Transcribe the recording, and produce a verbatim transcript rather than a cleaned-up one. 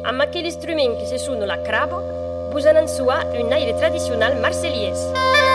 amb aquell instrument que se sona la cravo, posant en sua un aire tradicional marsellès.